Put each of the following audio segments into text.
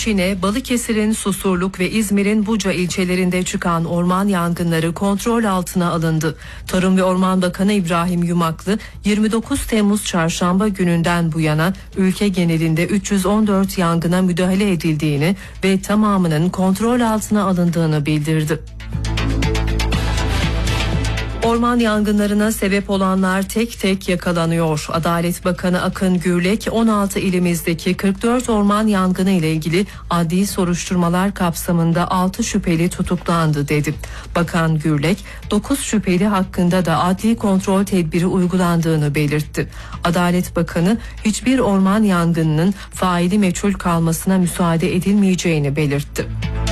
Şine, Balıkesir'in Susurluk ve İzmir'in Buca ilçelerinde çıkan orman yangınları kontrol altına alındı. Tarım ve Orman Bakanı İbrahim Yumaklı, 29 Temmuz Çarşamba gününden bu yana ülke genelinde 314 yangına müdahale edildiğini ve tamamının kontrol altına alındığını bildirdi. Orman yangınlarına sebep olanlar tek tek yakalanıyor. Adalet Bakanı Akın Gürlek, 16 ilimizdeki 44 orman yangını ile ilgili adli soruşturmalar kapsamında 6 şüpheli tutuklandı dedi. Bakan Gürlek, 9 şüpheli hakkında da adli kontrol tedbiri uygulandığını belirtti. Adalet Bakanı, hiçbir orman yangınının faili meçhul kalmasına müsaade edilmeyeceğini belirtti.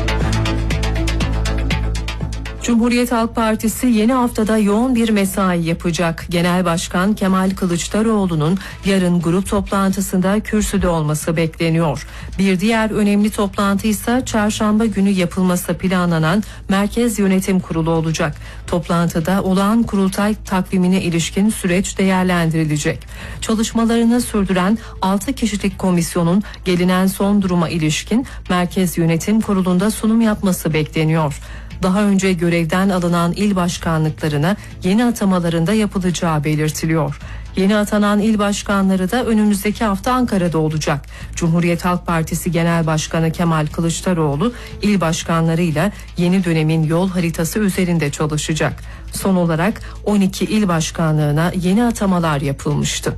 Cumhuriyet Halk Partisi yeni haftada yoğun bir mesai yapacak. Genel Başkan Kemal Kılıçdaroğlu'nun yarın grup toplantısında kürsüde olması bekleniyor. Bir diğer önemli toplantı ise çarşamba günü yapılması planlanan Merkez Yönetim Kurulu olacak. Toplantıda olağan kurultay takvimine ilişkin süreç değerlendirilecek. Çalışmalarını sürdüren 6 kişilik komisyonun gelinen son duruma ilişkin Merkez Yönetim Kurulu'nda sunum yapması bekleniyor. Daha önce görevden alınan il başkanlıklarına yeni atamalarında yapılacağı belirtiliyor. Yeni atanan il başkanları da önümüzdeki hafta Ankara'da olacak. Cumhuriyet Halk Partisi Genel Başkanı Kemal Kılıçdaroğlu il başkanlarıyla yeni dönemin yol haritası üzerinde çalışacak. Son olarak 12 il başkanlığına yeni atamalar yapılmıştı.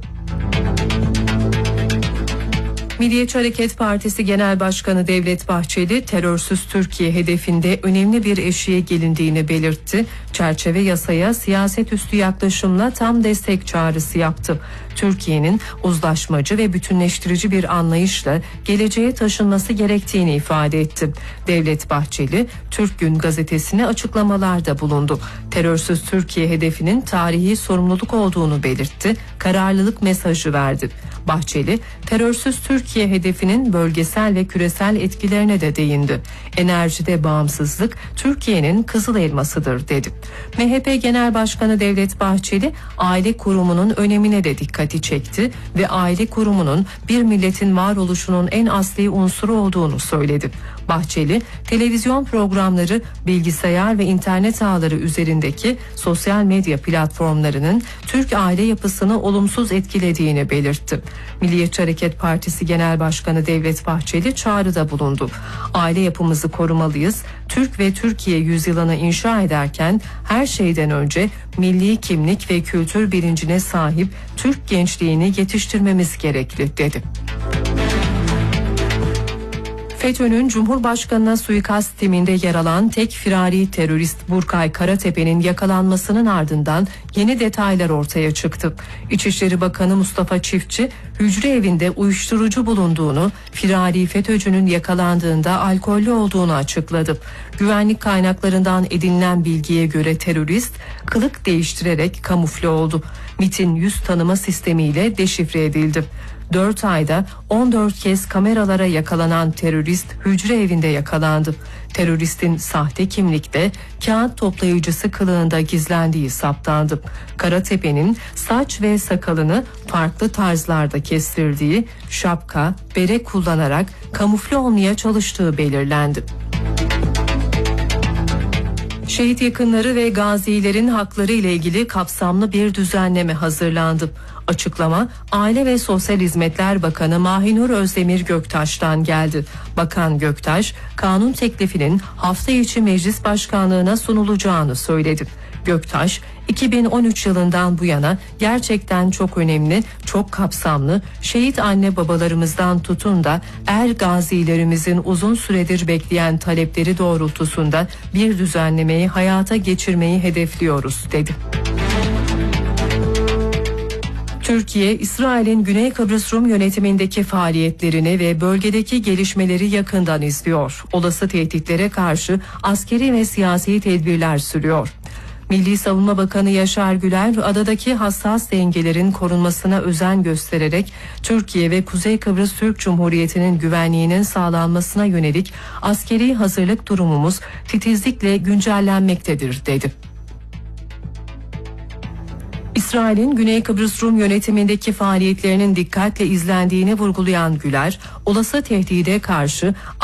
Milliyetçi Hareket Partisi Genel Başkanı Devlet Bahçeli, terörsüz Türkiye hedefinde önemli bir eşiğe gelindiğini belirtti. Çerçeve yasaya siyaset üstü yaklaşımla tam destek çağrısı yaptı. Türkiye'nin uzlaşmacı ve bütünleştirici bir anlayışla geleceğe taşınması gerektiğini ifade etti. Devlet Bahçeli, Türk Gün gazetesine açıklamalarda bulundu. Terörsüz Türkiye hedefinin tarihi sorumluluk olduğunu belirtti. Kararlılık mesajı verdi. Bahçeli, terörsüz Türkiye hedefinin bölgesel ve küresel etkilerine de değindi. Enerjide bağımsızlık Türkiye'nin kızıl elmasıdır dedi. MHP Genel Başkanı Devlet Bahçeli, aile kurumunun önemine de dikkati çekti ve aile kurumunun bir milletin varoluşunun en asli unsuru olduğunu söyledi. Bahçeli, televizyon programları, bilgisayar ve internet ağları üzerindeki sosyal medya platformlarının Türk aile yapısını olumsuz etkilediğini belirtti. Milliyetçi Hareket Partisi Genel Başkanı Devlet Bahçeli çağrıda bulundu. Aile yapımızı korumalıyız. Türk ve Türkiye yüzyılını inşa ederken her şeyden önce milli kimlik ve kültür bilincine sahip Türk gençliğini yetiştirmemiz gerekli dedi. FETÖ'nün Cumhurbaşkanı'na suikast timinde yer alan tek firari terörist Burkay Karatepe'nin yakalanmasının ardından yeni detaylar ortaya çıktı. İçişleri Bakanı Mustafa Çiftçi, hücre evinde uyuşturucu bulunduğunu, firari FETÖ'cünün yakalandığında alkollü olduğunu açıkladı. Güvenlik kaynaklarından edinilen bilgiye göre terörist kılık değiştirerek kamufle oldu. MİT'in yüz tanıma sistemiyle deşifre edildi. 4 ayda 14 kez kameralara yakalanan terörist hücre evinde yakalandı. Teröristin sahte kimlikte kağıt toplayıcısı kılığında gizlendiği saptandı. Karatepe'nin saç ve sakalını farklı tarzlarda kestirdiği, şapka, bere kullanarak kamufle olmaya çalıştığı belirlendi. Şehit yakınları ve gazilerin hakları ile ilgili kapsamlı bir düzenleme hazırlandı. Açıklama Aile ve Sosyal Hizmetler Bakanı Mahinur Özdemir Göktaş'tan geldi. Bakan Göktaş, kanun teklifinin hafta içi meclis başkanlığına sunulacağını söyledi. Göktaş, 2013 yılından bu yana gerçekten çok önemli, çok kapsamlı, şehit anne babalarımızdan tutun da gazilerimizin uzun süredir bekleyen talepleri doğrultusunda bir düzenlemeyi hayata geçirmeyi hedefliyoruz dedi. Türkiye, İsrail'in Güney Kıbrıs Rum yönetimindeki faaliyetlerini ve bölgedeki gelişmeleri yakından izliyor. Olası tehditlere karşı askeri ve siyasi tedbirler sürüyor. Milli Savunma Bakanı Yaşar Güler, adadaki hassas dengelerin korunmasına özen göstererek Türkiye ve Kuzey Kıbrıs Türk Cumhuriyeti'nin güvenliğinin sağlanmasına yönelik askeri hazırlık durumumuz titizlikle güncellenmektedir dedi. İsrail'in Güney Kıbrıs Rum yönetimindeki faaliyetlerinin dikkatle izlendiğini vurgulayan Güler, olası tehdide karşı